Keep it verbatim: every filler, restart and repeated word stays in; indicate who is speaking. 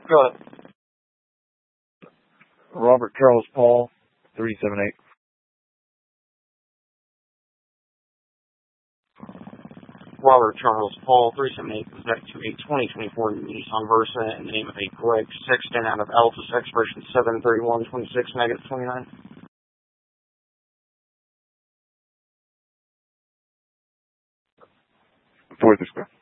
Speaker 1: Go ahead.
Speaker 2: Robert Charles Paul, three seven eight.
Speaker 1: Robert Charles Paul, three seven eight, was back to a twenty twenty-four Nissan Versa in the name of a Greg Sexton out of Altus Expression seven thirty-one twenty-six, negative twenty-nine.
Speaker 2: Fourth Square.